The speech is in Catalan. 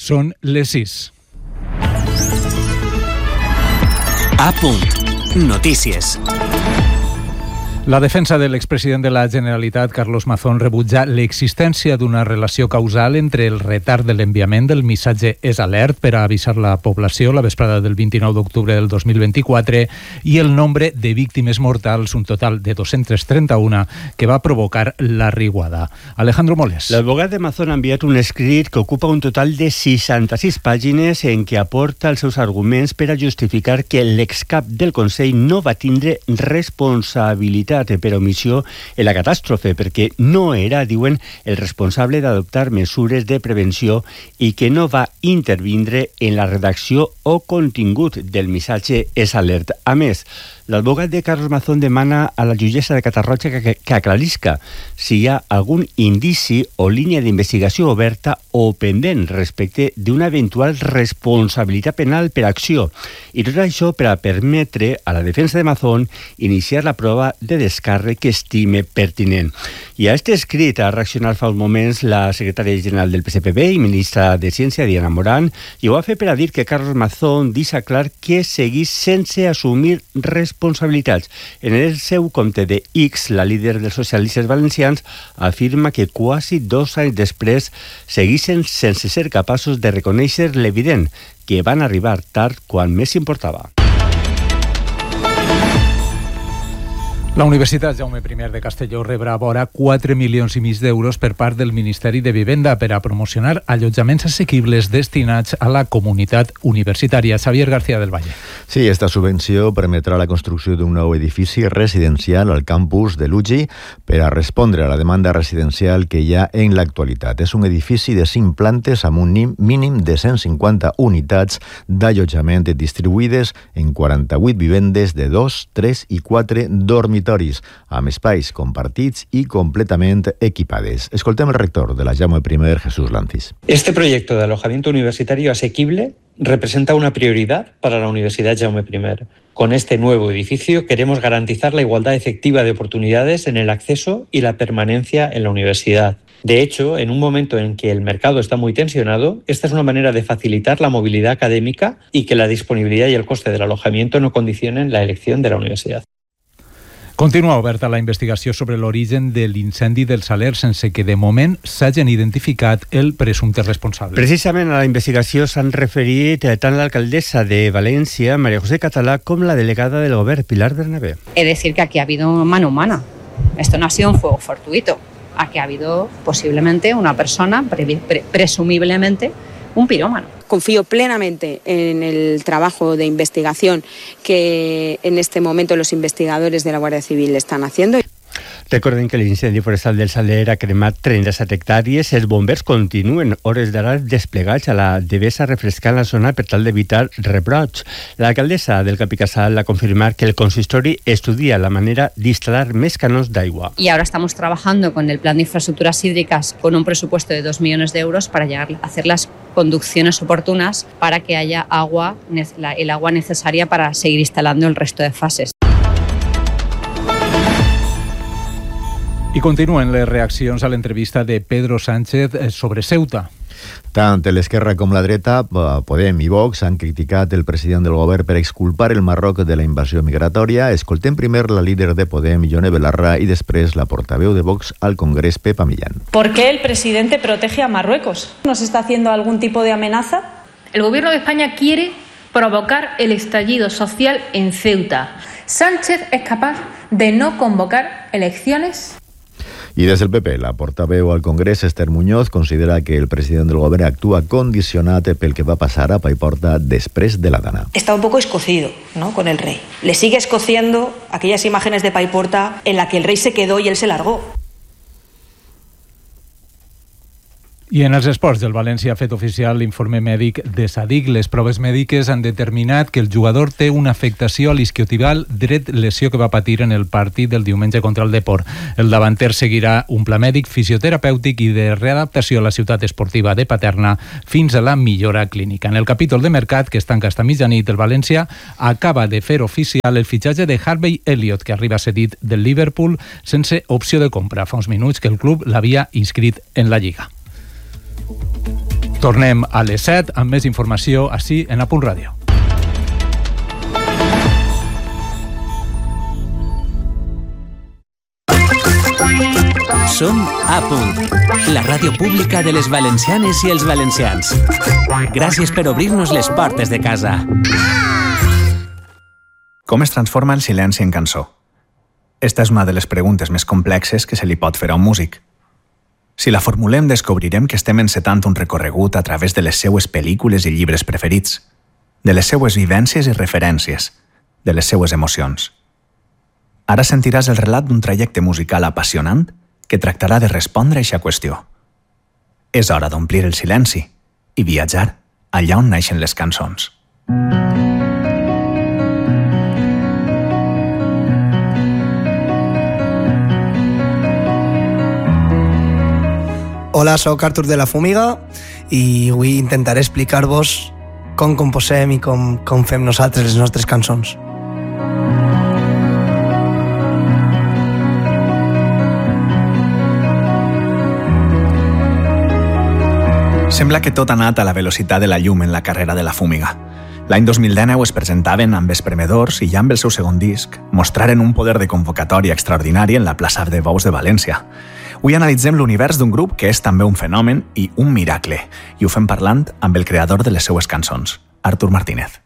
Són les 6. A punt. Notícies. La defensa de l'expresident de la Generalitat, Carlos Mazón, rebutja l'existència d'una relació causal entre el retard de l'enviament del missatge És Alert per a avisar la població la vesprada del 29 d'octubre del 2024 i el nombre de víctimes mortals, un total de 231, que va provocar la riuada. Alejandro Moles. L'advocat de Mazón ha enviat un escrit que ocupa un total de 66 pàgines en què aporta els seus arguments per a justificar que l'excap del Consell no va tindre responsabilitat per omissió en la catàstrofe, perquè no era, diuen, el responsable d'adoptar mesures de prevenció i que no va intervindre en la redacció o contingut del missatge És Alert. A més, l'advocat de Carlos Mazón demana a la jutgessa de Catarroja que aclarisca si hi ha algun indici o línia d'investigació oberta o pendent respecte d'una eventual responsabilitat penal per acció. I tot això per a permetre a la defensa de Mazón iniciar la prova de descàrrec que estime pertinent. I a aquest escrit ha reaccionat fa uns moments la secretària general del PSPB i ministra de Ciència, Diana Morán, i ho va fer per a dir que Carlos Mazón deixa clar que seguís sense assumir responsabilitats. En el seu compte de X, la líder dels socialistes valencians afirma que quasi 2 anys després segueixen sense ser capaços de reconèixer l'evident, que van arribar tard quan més importava. La Universitat Jaume I de Castelló rebrà vora 4,5 milions d'euros per part del Ministeri de Vivenda per a promocionar allotjaments assequibles destinats a la comunitat universitària. Xavier García del Valle. Sí, esta subvenció permetrà la construcció d'un nou edifici residencial al campus de l'UGI per a respondre a la demanda residencial que hi ha en l'actualitat. És un edifici de 5 plantes amb un mínim de 150 unitats d'allotjament distribuïdes en 48 vivendes de 2, 3 i 4 dormitoris, amb espais compartits i completament equipades. Escoltem el rector de la Jaume I, Jesús Lancis. Este proyecto de alojamiento universitario asequible representa una prioridad para la Universidad Jaume I. Con este nuevo edificio queremos garantizar la igualdad efectiva de oportunidades en el acceso y la permanencia en la universidad. De hecho, en un momento en que el mercado está muy tensionado, esta es una manera de facilitar la movilidad académica y que la disponibilidad y el coste del alojamiento no condicionen la elección de la universidad. Continua oberta la investigació sobre l'origen de l'incendi del Saler sense que de moment s'hagin identificat el presumpte responsable. Precisament a la investigació s'han referit tant l'alcaldessa de València, María José Català, com la delegada del govern, Pilar Bernabé. Es decir, que aquí ha habido mano humana. Esto no ha sido un fuego fortuito. Aquí ha habido posiblemente una persona, presumiblemente, un pirómano. Confío plenamente en el trabajo de investigación que en este momento los investigadores de la Guardia Civil están haciendo. Recordem que l'incendi forestal del Saler ha cremat 37 hectàrees. Els bombers continuen hores d'ara desplegats a la devesa refrescant la zona per tal d'evitar rebrots. L'alcaldessa del Cap i Casal ha confirmat que el consistori estudia la manera d'instal·lar més canons d'aigua. Y ahora estamos trabajando con el plan de infraestructuras hídricas con un presupuesto de 2 millones de euros para llegar a hacer las conducciones oportunas para que haya agua, el agua necesaria para seguir instalando el resto de fases. I continuen les reaccions a l'entrevista de Pedro Sánchez sobre Ceuta. Tant l'esquerra com la dreta, Podem i Vox, han criticat el president del govern per exculpar el Marroc de la invasió migratòria. Escoltem primer la líder de Podem, Ione Belarra, i després la portaveu de Vox al Congrés, Pepa Millán. ¿Por qué el presidente protege a Marruecos? ¿Nos está haciendo algún tipo de amenaza? El gobierno de España quiere provocar el estallido social en Ceuta. Sánchez es capaz de no convocar elecciones. I des del PP, la portaveu al Congrés, Esther Muñoz, considera que el president del govern actua condicionat pel que va passar a Paiporta després de la Dana. Está un poco escocido, ¿no?, con el rey. Le sigue escociendo aquellas imágenes de Paiporta en la que el rey se quedó y él se largó. I en els esports, el València ha fet oficial l'informe mèdic de Sadik. Les proves mèdiques han determinat que el jugador té una afectació a l'isquiotibial dret, lesió que va patir en el partit del diumenge contra el Depor. El davanter seguirà un pla mèdic, fisioterapèutic i de readaptació a la ciutat esportiva de Paterna fins a la millora clínica. En el capítol de mercat, que es tanca esta mitjanit, el València acaba de fer oficial el fitxatge de Harvey Elliott, que arriba cedit del Liverpool sense opció de compra. Fa uns minuts que el club l'havia inscrit en la Lliga. Tornem a les 7 amb més informació ací en A Punt Ràdio. Som A Punt, la ràdio pública de les valencianes i els valencians. Gràcies per obrir-nos les portes de casa. Com es transforma el silenci en cançó? Esta és una de les preguntes més complexes que se li pot fer a un músic. Si la formulem, descobrirem que estem encetant un recorregut a través de les seues pel·lícules i llibres preferits, de les seues vivències i referències, de les seues emocions. Ara sentiràs el relat d'un trajecte musical apassionant que tractarà de respondre a aquesta qüestió. És hora d'omplir el silenci i viatjar allà on naixen les cançons. Hola, soc Artur de la Fúmiga i avui intentaré explicar-vos com composem i com fem nosaltres les nostres cançons. Sembla que tot ha anat a la velocitat de la llum en la carrera de la Fúmiga. L'any 2019 es presentaven amb Espremedors i ja amb el seu segon disc mostraren un poder de convocatòria extraordinari en la plaça de Bous de València. Avui analitzem l'univers d'un grup que és també un fenomen i un miracle, i ho fem parlant amb el creador de les seues cançons, Artur Martínez.